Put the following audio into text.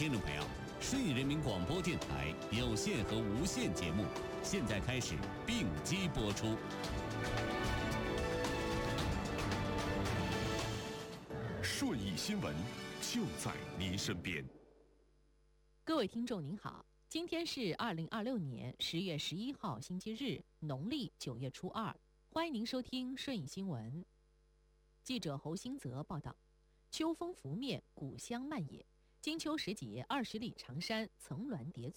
听众朋友，顺义人民广播电台有线和无线节目现在开始并机播出。 顺义新闻就在您身边。 各位听众您好，今天是2026年10月11号星期日，农历9月初2，欢迎您收听顺义新闻。记者侯兴泽报道，秋风拂面，古香漫野，金秋时节，20里长山层峦叠